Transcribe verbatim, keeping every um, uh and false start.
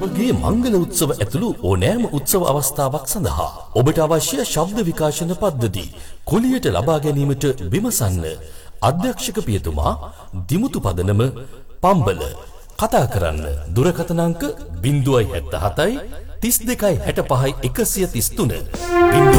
ඔබගේ මංගල උත්සව ඇතුළු ඕනෑම උත්සව අවස්ථාවක් සඳහා ඔබට අවශ්‍ය ශබ්ද විකාශන පද්ධති කුලියට ලබා ගැනීමට විමසන්න. අධ්‍යක්ෂක පියතුමා දිමුතු පදනම පම්බල. කතා කරන්න දුරකථන අංක ज़ीरो सात सात තිස් දෙකයි හැට පහයි එකසිය තිස් තුන.